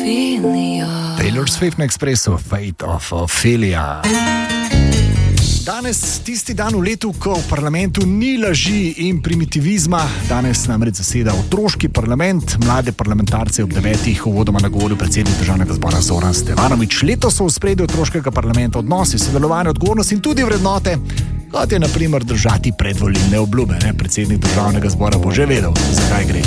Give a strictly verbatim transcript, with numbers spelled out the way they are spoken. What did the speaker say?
Ophelia. Taylor Swift na Expressu, Fate of Ophelia. Danes, tisti dan v letu, ko v parlamentu ni laži in primitivizma, danes namreč zaseda otroški parlament, mlade parlamentarce ob devetih uvodoma nagovoril predsednik državnega zbora Zoran Stevanović. Letos so v ospredju otroškega parlamenta odnosi, sodelovanje, odgovornost in tudi vrednote, kot je na primer držati predvolilne obljube. Ne? Predsednik državnega zbora bo že vedel, zakaj gre.